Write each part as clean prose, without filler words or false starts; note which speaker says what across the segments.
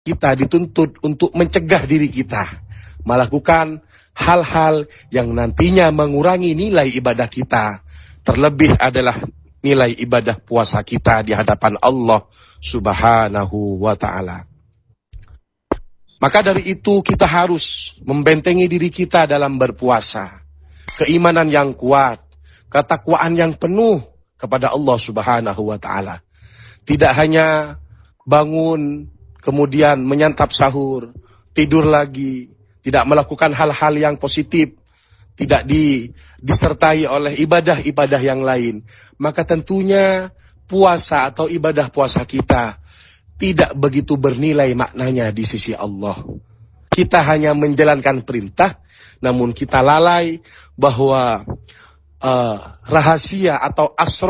Speaker 1: kita dituntut untuk mencegah diri kita melakukan hal-hal yang nantinya mengurangi nilai ibadah kita. Terlebih adalah nilai ibadah puasa kita di hadapan Allah Subhanahu wa ta'ala. Maka dari itu kita harus membentengi diri kita dalam berpuasa. Keimanan yang kuat, ketakwaan yang penuh kepada Allah Subhanahu wa ta'ala. Tidak hanya bangun, kemudian menyantap sahur, tidur lagi, tidak melakukan hal-hal yang positif, tidak disertai oleh ibadah-ibadah yang lain. Maka tentunya puasa atau ibadah puasa kita tidak begitu bernilai maknanya di sisi Allah. Kita hanya menjalankan perintah, namun kita lalai bahwa rahasia atau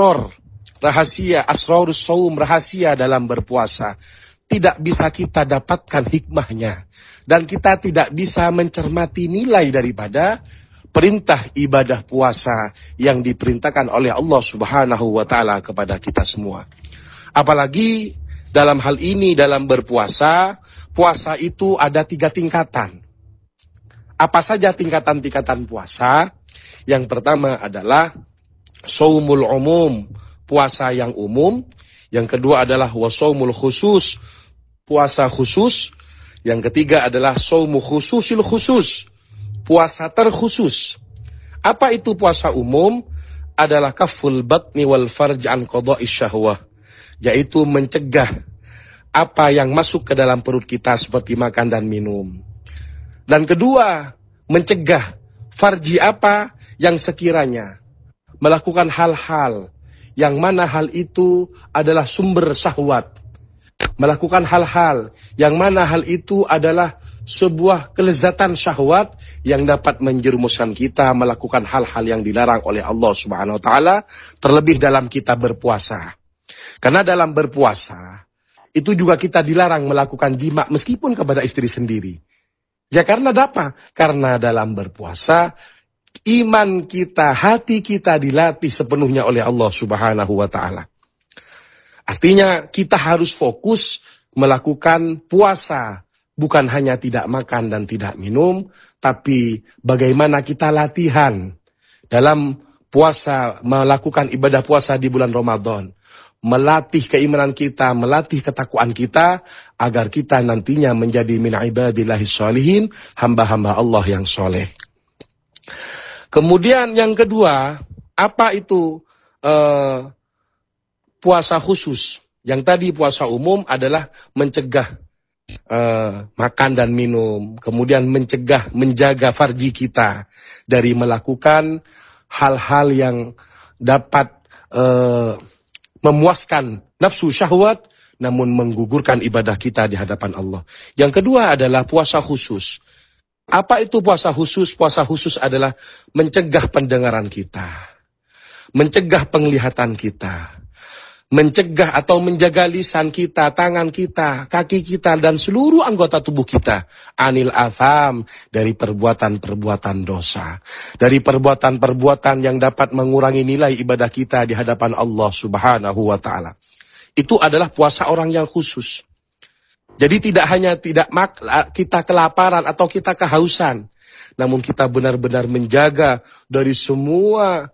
Speaker 1: asrarus shaum, rahasia dalam berpuasa, tidak bisa kita dapatkan hikmahnya. Dan kita tidak bisa mencermati nilai daripada perintah ibadah puasa yang diperintahkan oleh Allah Subhanahu wa ta'ala kepada kita semua. Apalagi dalam hal ini, dalam berpuasa, puasa itu ada 3 tingkatan. Apa saja tingkatan-tingkatan puasa? Yang pertama adalah shaumul umum, puasa yang umum. Yang kedua adalah wasaumul khusus, puasa khusus. Yang ketiga adalah shaumu khususil khusus, puasa terkhusus. Apa itu puasa umum? Adalah kaful batni wal farj an qada'i syahwah, yaitu mencegah apa yang masuk ke dalam perut kita seperti makan dan minum. Dan kedua, mencegah farji apa yang sekiranya melakukan hal-hal yang mana hal itu adalah sumber syahwat. Melakukan hal-hal yang mana hal itu adalah sebuah kelezatan syahwat yang dapat menjerumuskan kita melakukan hal-hal yang dilarang oleh Allah Subhanahu wa ta'ala, terlebih dalam kita berpuasa. Karena dalam berpuasa itu juga kita dilarang melakukan jima meskipun kepada istri sendiri. Ya karena apa? Karena dalam berpuasa iman kita, hati kita dilatih sepenuhnya oleh Allah Subhanahu wa ta'ala. Artinya kita harus fokus melakukan puasa, bukan hanya tidak makan dan tidak minum, tapi bagaimana kita latihan dalam puasa, melakukan ibadah puasa di bulan Ramadan. Melatih keimanan kita, melatih ketakwaan kita, agar kita nantinya menjadi min ibadillahis sholihin, hamba-hamba Allah yang soleh. Kemudian yang kedua, apa itu puasa khusus? Yang tadi puasa umum adalah mencegah makan dan minum, kemudian menjaga farji kita dari melakukan hal-hal yang dapat memuaskan nafsu syahwat, namun menggugurkan ibadah kita di hadapan Allah. Yang kedua adalah puasa khusus. Apa itu puasa khusus? Puasa khusus adalah mencegah pendengaran kita, mencegah penglihatan kita, mencegah atau menjaga lisan kita, tangan kita, kaki kita, dan seluruh anggota tubuh kita anil atham, dari perbuatan-perbuatan dosa, dari perbuatan-perbuatan yang dapat mengurangi nilai ibadah kita di hadapan Allah Subhanahu wa ta'ala. Itu adalah puasa orang yang khusus. Jadi tidak hanya kita kelaparan atau kita kehausan, namun kita benar-benar menjaga dari semua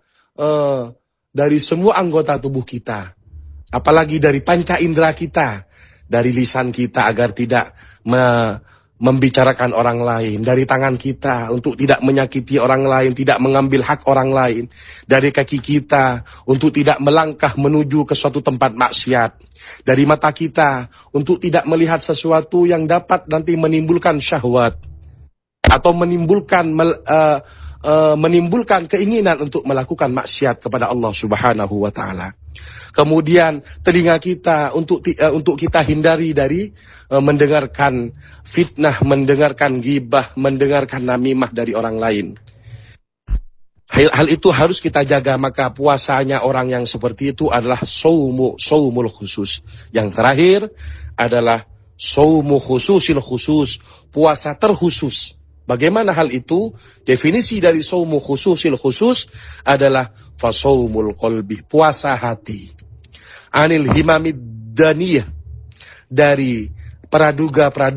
Speaker 1: anggota tubuh kita. Apalagi dari panca indera kita, dari lisan kita agar tidak membicarakan orang lain, dari tangan kita untuk tidak menyakiti orang lain, tidak mengambil hak orang lain, dari kaki kita untuk tidak melangkah menuju ke suatu tempat maksiat, dari mata kita untuk tidak melihat sesuatu yang dapat nanti menimbulkan syahwat atau menimbulkan keinginan untuk melakukan maksiat kepada Allah Subhanahu wa ta'ala. Kemudian telinga kita untuk kita hindari dari mendengarkan fitnah, mendengarkan ghibah, mendengarkan namimah dari orang lain. Hal itu harus kita jaga. Maka puasanya orang yang seperti itu adalah shaumul khusus. Yang terakhir adalah shaumu khususil khusus, puasa terkhusus. Bagaimana hal itu? Definisi dari shaumu khususil khusus adalah fasaumul qalbi, puasa hati. Anil himamid daniyah, dari praduga-praduga